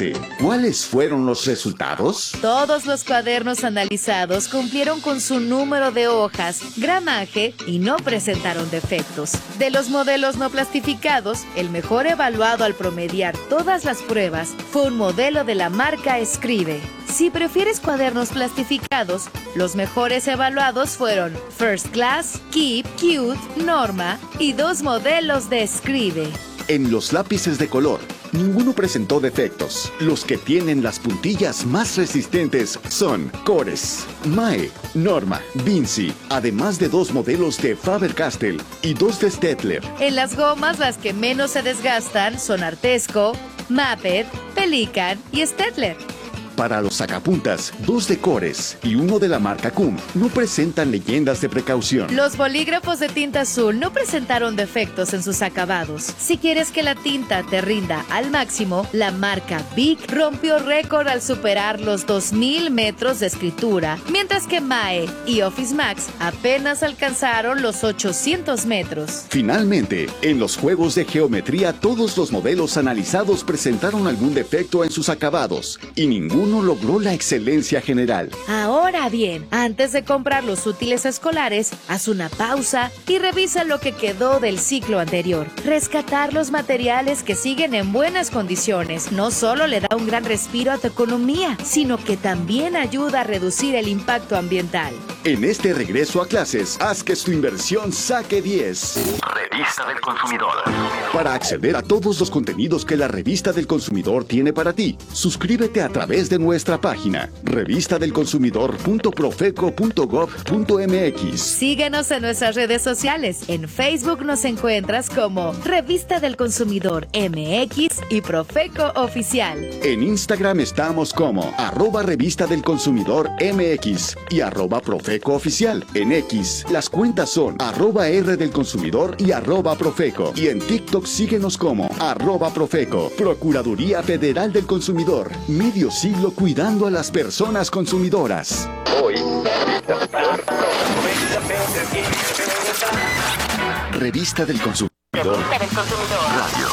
clase. ¿Cuáles fueron los resultados? Todos los cuadernos analizados cumplieron con su número de hojas, gramaje y no presentaron defectos. De los modelos no plastificados, el mejor evaluado al promediar todas las pruebas fue un modelo de la marca Escribe. Si prefieres cuadernos plastificados, los mejores evaluados fueron First Class, Keep, Cute, Norma y 2 modelos de Escribe. En los lápices de color, ninguno presentó defectos. Los que tienen las puntillas más resistentes son Cores, Mae, Norma, Vinci, además de 2 modelos de Faber-Castell y 2 de Staedtler. En las gomas, las que menos se desgastan son Artesco, Maped, Pelican y Staedtler. Para los sacapuntas, 2 de Cores y 1 de la marca Cum no presentan leyendas de precaución. Los bolígrafos de tinta azul no presentaron defectos en sus acabados. Si quieres que la tinta te rinda al máximo, la marca Bic rompió récord al superar los 2000 metros de escritura, mientras que Mae y Office Max apenas alcanzaron los 800 metros. Finalmente, en los juegos de geometría, todos los modelos analizados presentaron algún defecto en sus acabados y ninguno logró la excelencia general. Ahora bien, antes de comprar los útiles escolares, haz una pausa y revisa lo que quedó del ciclo anterior. Rescatar los materiales que siguen en buenas condiciones no solo le da un gran respiro a tu economía, sino que también ayuda a reducir el impacto ambiental. En este regreso a clases, haz que tu inversión saque 10. Revista del Consumidor. Para acceder a todos los contenidos que la Revista del Consumidor tiene para ti, suscríbete a través de nuestra página revistadelconsumidor.profeco.gov.mx. Síguenos en nuestras redes sociales. En Facebook nos encuentras como Revista del Consumidor MX y Profeco Oficial. En Instagram estamos como @Revista del Consumidor MX y @Profeco Oficial. En X, las cuentas son @R del Consumidor y @Profeco. Y en TikTok síguenos como @Profeco. Procuraduría Federal del Consumidor. Medio siglo cuidando a las personas consumidoras. Hoy, Revista del Consumidor. Radio.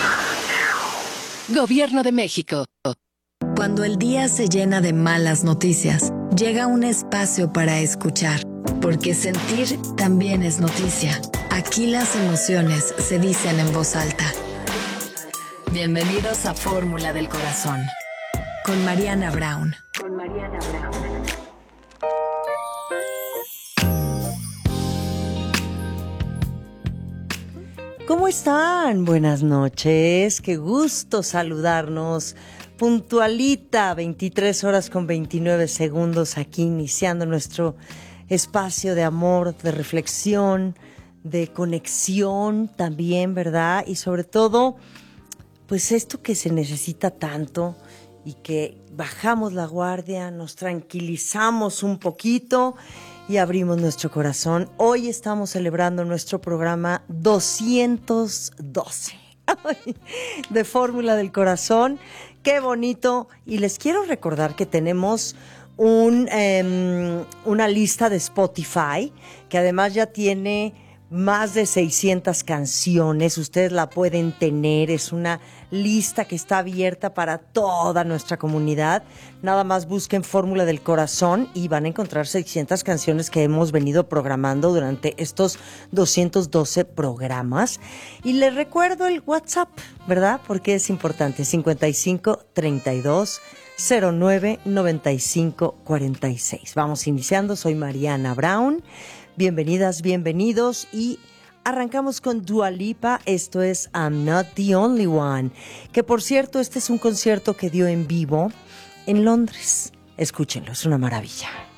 Gobierno de México. Cuando el día se llena de malas noticias, llega un espacio para escuchar, porque sentir también es noticia. Aquí las emociones se dicen en voz alta. Bienvenidos a Fórmula del Corazón, con Mariana Brown. ¿Cómo están? Buenas noches, qué gusto saludarnos. Puntualita, 23 horas con 29 segundos, aquí iniciando nuestro espacio de amor, de reflexión, de conexión también, ¿verdad? Y sobre todo, pues esto que se necesita tanto y que bajamos la guardia, nos tranquilizamos un poquito y abrimos nuestro corazón. Hoy estamos celebrando nuestro programa 212 de Fórmula del Corazón. Qué bonito. Y les quiero recordar que tenemos una lista de Spotify que además ya tiene más de 600 canciones. Ustedes la pueden tener. Es una lista que está abierta para toda nuestra comunidad. Nada más busquen Fórmula del Corazón y van a encontrar 600 canciones que hemos venido programando durante estos 212 programas. Y les recuerdo el WhatsApp, ¿verdad? Porque es importante. 55 32 09 95 46. Vamos iniciando. Soy Mariana Brown. Bienvenidas, bienvenidos y arrancamos con Dua Lipa. Esto es I'm Not the Only One, que por cierto este es un concierto que dio en vivo en Londres. Escúchenlo, es una maravilla.